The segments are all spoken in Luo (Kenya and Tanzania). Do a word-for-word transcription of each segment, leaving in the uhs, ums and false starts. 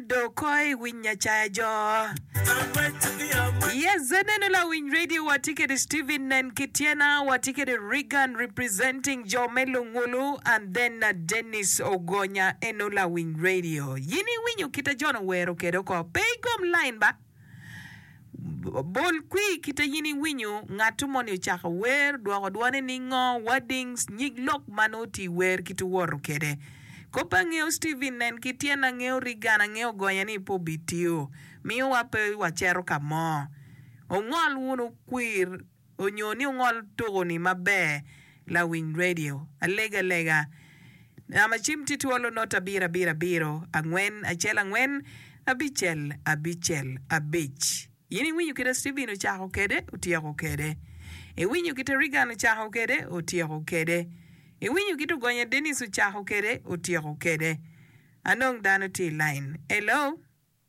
do koi winya chajo. Yes, zeneno la win radio watikere Stephen Nen Kitiena, watikere Regan representing Jomelo Ngulu, and then uh, Dennis Ogonya enola win radio. Yini winyu kita John wero kedo ko pegom line ba. Bol kui kita yini winyu ngatu moni chaka wer duwa duwane ningo weddings nyig lok manoti wer kitu woro kede. Kopa ngeo Stephen Nen Kitiena ngeo Rigana ngeo Gonya ni po bitio. Miyo wape wachero kamo. Ongol wuno queer. Onyoni ongol togoni mabe. La win radio. Alega lega. Nama chimti tuolo nota bira bira biro. Angwen, achel angwen. Abichel, abichel, abich. Yini winyu kita Stephen uchako kede. Utiako kede. E winyu kita Regan uchako kede. Utiako kede. E winyu kita Gonya Dennis uchako kede. Utiako kede. Anong dano ti line. Hello?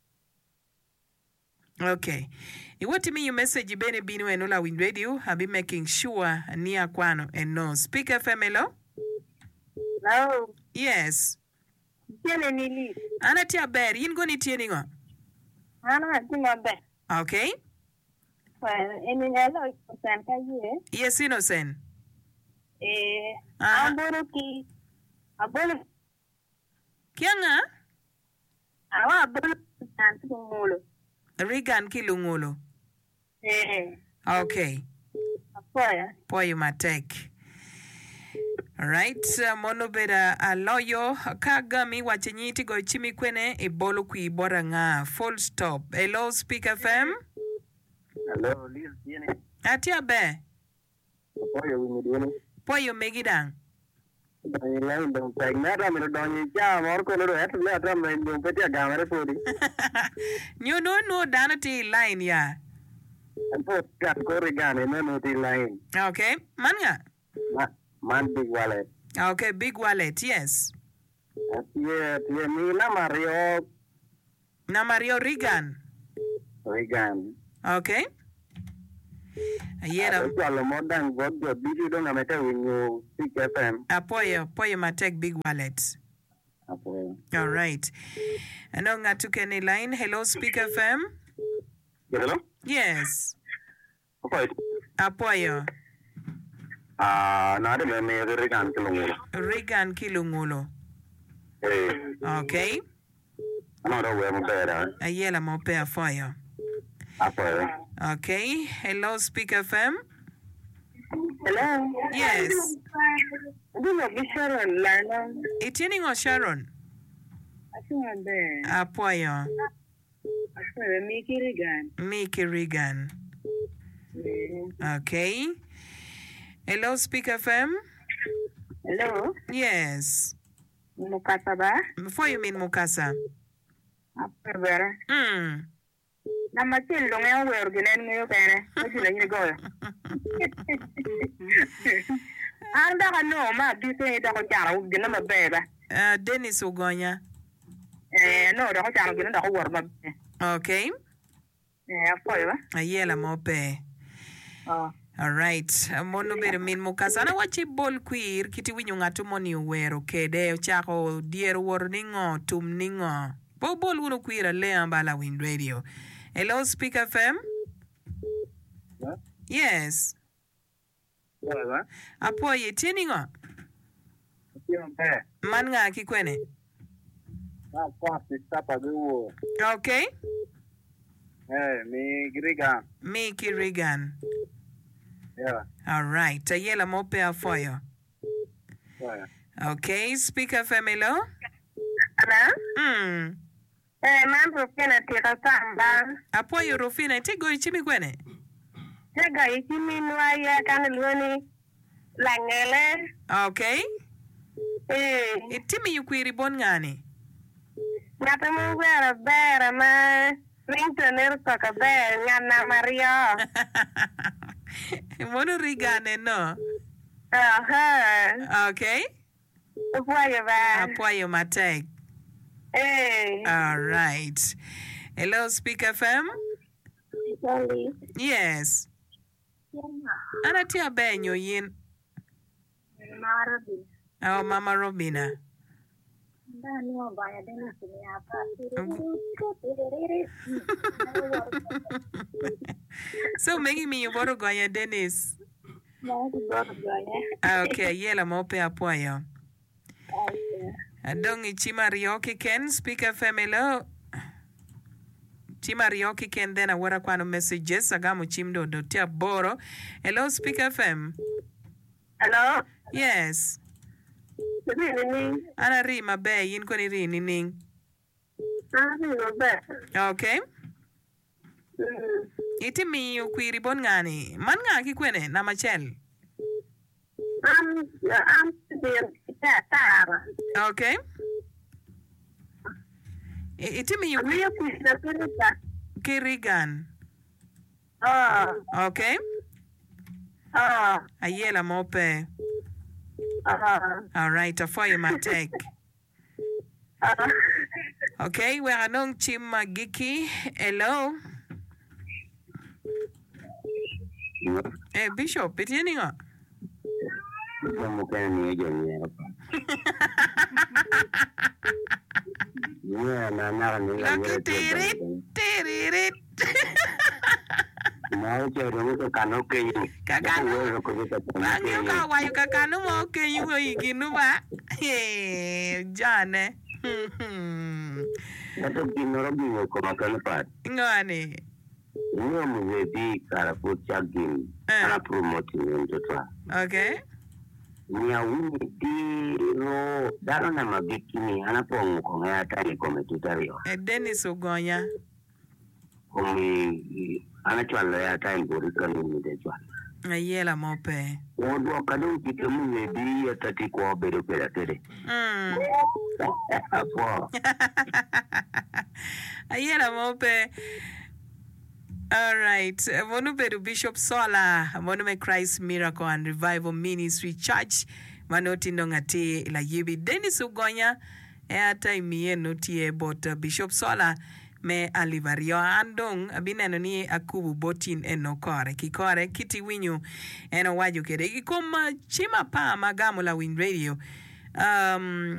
Okay. Iwati me your message bene binu enola win radio. I'll be making sure near kwano and no. Speak F M, hello? Hello. Yes. Tiene nili. Ana tia ber. Yin go ni tieni ngo? Ana tima ber. Okay. Well, eni hello sen ka ye. Yes, innocent. Eh, Ah. amboro ki. Abolo. Kianga? Awa abolo san tumulo. Regan Kilungulu. Eh. Okay. Apoya. Poyo matek. Alright, uh, mono beda aloyo kagami wachanyiti go chimi kwene ibolo kui bora nga full stop. Hello, Speak F M. Hello, Liz, tiene. Atia be. Poyo winidini. Poyo megidang. Dani lain dong pregnant me doni cha mor ko lo et le atra me dong petia gamare podi. You no no danati line ya. Anto kat ko regane no no ti line. Okay, manga. Ma man big wallet. Okay, big wallet, yes. Tie tie mi na Mario Na Mario Regan. Regan. Okay. Ayera Alo modang god go bidu dong amete winyo Speak F M. apoyo poyo matek big wallet. Apo. All right. Ano nga tukeni line. Hello, Speak F M. Hello? Yes. Apo. Apoyo. Ah, na de me me Regan kilungulo. Regan Kilungulo. Eh, Okay. ano do we mo bera. Ayela mope afoyo. Apo. Okay. Hello, Speak F M. Hello. Yes. Dilo bishara lana. Itieni ngo Sharon. Atima be. Apoyo. Apoya Miki Regan. Miki Regan. Okay. Hello, Speak F M. Hello. Yes. Mukasa ba? Before you mean Mukasa. Apoya bera. Hmm. Na matil dong yang wer ginen ngayo kene. Kasi na yun go. Ang da no ma biso ita ko jara u gina mabeba. Uh, Dennis Ogonya. Eh no da ko jara gina da ko war mabbe. Okay. Eh apoya ba? Ayela mope. Oh. All right. Mono bere min Mukasa na wachi bol queer kiti winyo ngatu moni wero kede ochako dier wor ningo tum ningo. Bo bol uno queer le ambala win radio. Hello, Speak F M. Yeah. Yes. Hola. Apoye tiningo. Tiene pe. Man nga kikwene. Ah, kwa pista pa duo. Okay. Eh, mi Regan. Miki Regan. Yeah. All right. Ayela mope afoyo. Yeah. Okay, Speak F M hello. Ana? Hmm. Eh man ro kena tira samba. Apoyo Rufina tego ichimi kwene. Tega ikimi nwa ya kan luoni langele. Okay. Eh Itimi yukwiri bon ngani. ngata mo bera bera ma rintoner to ka be ngana Mario. Mono Rigane no. Aha. Okay. Upoya ba. Apoyo matek. Eh. All right. Hello, Speak F M. Sorry. Yes. Ana tia benyo yin. Marabi. Oh, Mama Robina. Ndani wa baya Dennis ni hapa. So making me boro gonya Dennis. Okay, yela mope apoyo. Adongi chima rioki ken speaker femelo. Chima rioki ken then awara kwano messages agamu chimdo do tia boro. Hello speaker F M. Hello. Yes. Ana ri mabe yin ko ni ri ni ning. Ana ri mabe. Okay. Mm. Iti mi ukwiri bon ngani. Man nga ki kwene na machel. Am am the tara. Okay. Iti mi Mi ukwiri na kwirika. Kirigan. Ah. Okay. Ah. Ayela mope. Ah. All right, for you my take. Ah. Okay, we are non chima giki. Hello. Eh, Bishop, it's any nga. Kamu kan ni aja ni apa? Ni na na ni la Lucky tirit, tirit. Mau cari itu kanu ke ni. Kakanu. Banyu ka wayu kakanu mo ke yu iginu ba. Eh, jane. Itu kinoro bingung kau makan apa? Ngani. Ini mungkin di cara pucagin, cara promoting itu tu. Okay. Ni awin di lo dalam nama bikini, anak pong kong ya tadi komedi tadi. Eh, Dennis Ugonya. Kami anak cuan lo ya tadi berikan ini deh cuan. Ayela mope. Waduh kadang kita mungkin di tadi kau berbeda tadi. Hmm. Apa? Ayela mope. All right. Monu beru Bishop Sola. Monu me Christ Miracle and Revival Ministry Church. Manoti nongati la yibi. Dennis Ugonya. Eata imiye noti e bot Bishop Sola. Me alivario andong. Abineno ni akubu botin eno kore. Kikore kiti winyu. Eno waju kere. Ikoma chima pa magamu la Win Radio. Um...